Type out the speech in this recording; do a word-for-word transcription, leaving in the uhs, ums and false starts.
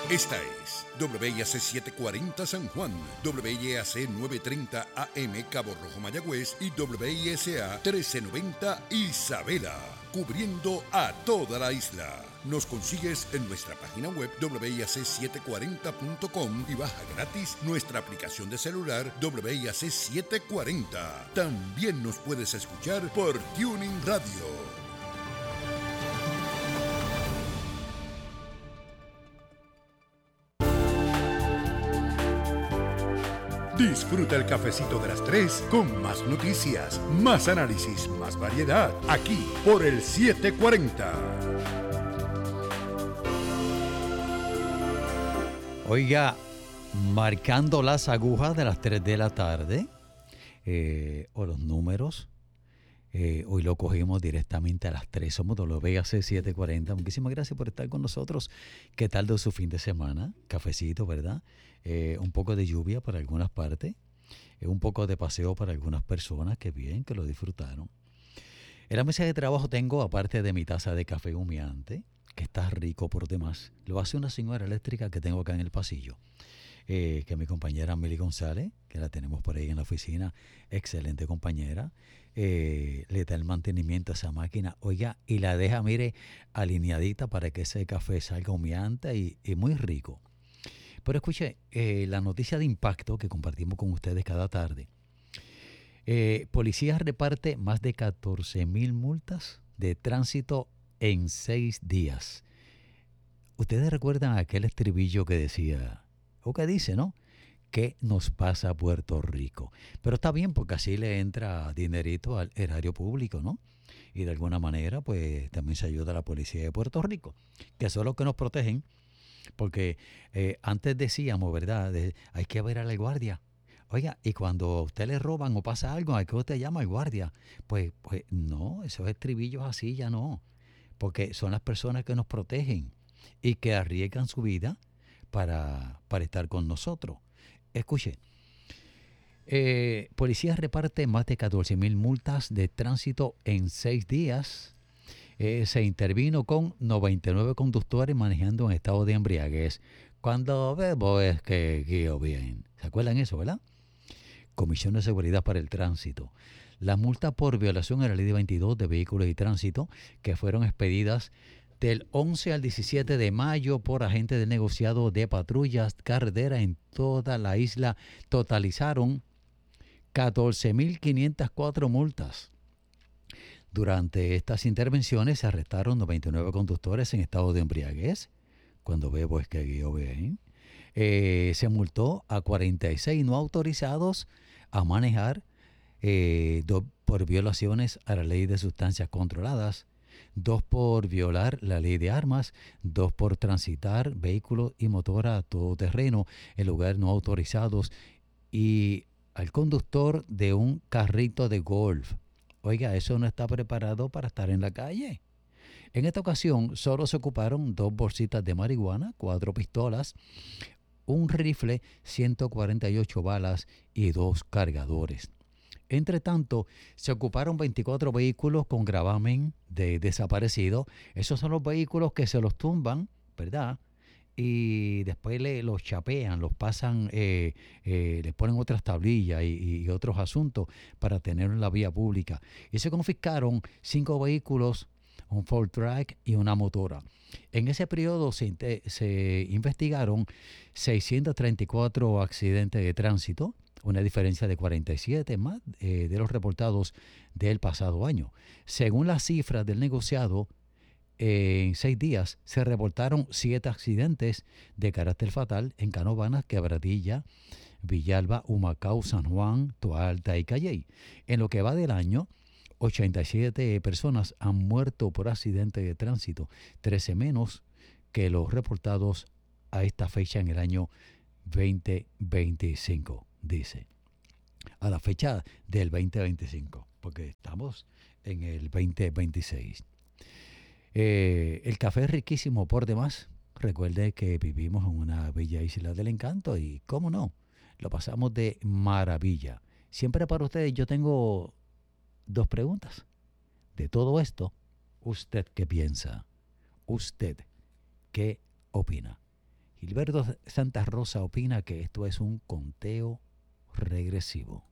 Esta es W I A C setecientos cuarenta San Juan, W I A C novecientos treinta A M Cabo Rojo Mayagüez y W I S A trece noventa Isabela, cubriendo a toda la isla. Nos consigues en nuestra página web W I A C setecientos cuarenta punto com y baja gratis nuestra aplicación de celular W I A C setecientos cuarenta. También nos puedes escuchar por Tuning Radio. Disfruta el cafecito de las tres con más noticias, más análisis, más variedad, aquí por el setecientos cuarenta. Oiga, marcando las agujas de las tres de la tarde, eh, o los números, eh, hoy lo cogimos directamente a las tres, somos W I A C setecientos cuarenta. Muchísimas gracias por estar con nosotros. ¿Qué tal de su fin de semana? Cafecito, ¿verdad? Eh, un poco de lluvia para algunas partes, eh, un poco de paseo para algunas personas, que bien, que lo disfrutaron. En la mesa de trabajo tengo, aparte de mi taza de café humeante, que está rico por demás, lo hace una señora eléctrica que tengo acá en el pasillo, eh, que es mi compañera Mili González, que la tenemos por ahí en la oficina, excelente compañera, eh, le da el mantenimiento a esa máquina, oiga, y la deja, mire, alineadita para que ese café salga humeante y, y muy rico. Pero escuche, eh, la noticia de impacto que compartimos con ustedes cada tarde. Eh, policía reparte más de catorce mil multas de tránsito en seis días. Ustedes recuerdan aquel estribillo que decía, o que dice, ¿no? ¿Qué nos pasa a Puerto Rico? Pero está bien, porque así le entra dinerito al erario público, ¿no? Y de alguna manera, pues también se ayuda a la policía de Puerto Rico, que son los que nos protegen. Porque eh, antes decíamos, ¿verdad? De, hay que ver a la guardia. Oiga, y cuando a usted le roban o pasa algo, ¿a qué usted llama al guardia? Pues, pues no, esos estribillos así ya no. Porque son las personas que nos protegen y que arriesgan su vida para, para estar con nosotros. Escuche, eh, policía reparte más de catorce mil multas de tránsito en seis días. Eh, se intervino con noventa y nueve conductores manejando en estado de embriaguez. Cuando bebo es que guío bien. ¿Se acuerdan eso, verdad? Comisión de Seguridad para el Tránsito. La multa por violación a la Ley de veintidós de Vehículos y Tránsito, que fueron expedidas del once al diecisiete de mayo por agentes del negociado de patrullas carretera en toda la isla, totalizaron catorce mil quinientas cuatro multas. Durante estas intervenciones se arrestaron noventa y nueve conductores en estado de embriaguez. Cuando bebo es que guío bien. Eh, se multó a cuarenta y seis no autorizados a manejar eh, do, por violaciones a la ley de sustancias controladas, dos por violar la ley de armas, dos por transitar vehículos y motor a todoterreno en lugares no autorizados y al conductor de un carrito de golf. Oiga, eso no está preparado para estar en la calle. En esta ocasión solo se ocuparon dos bolsitas de marihuana, cuatro pistolas, un rifle, ciento cuarenta y ocho balas y dos cargadores. Entre tanto, se ocuparon veinticuatro vehículos con gravamen de desaparecido. Esos son los vehículos que se los tumban, ¿verdad? Y después le, los chapean, los pasan, eh, eh, les ponen otras tablillas y, y otros asuntos para tenerlo en la vía pública. Y se confiscaron cinco vehículos, un Ford Track y una motora. En ese periodo se, se investigaron seiscientos treinta y cuatro accidentes de tránsito, una diferencia de cuarenta y siete más eh, de los reportados del pasado año. Según las cifras del negociado, en seis días se reportaron siete accidentes de carácter fatal en Canóvanas, Quebradilla, Villalba, Humacao, San Juan, Toa Alta y Calley. En lo que va del año, ochenta y siete personas han muerto por accidente de tránsito, trece menos que los reportados a esta fecha en el año veinte veinticinco, dice. A la fecha del veinte veinticinco, porque estamos en el veinte veintiséis. Eh, el café es riquísimo por demás. Recuerde que vivimos en una bella isla del encanto y, cómo no, lo pasamos de maravilla. Siempre para ustedes yo tengo dos preguntas. De todo esto, ¿usted qué piensa? ¿Usted qué opina? Gilberto Santa Rosa opina que esto es un conteo regresivo.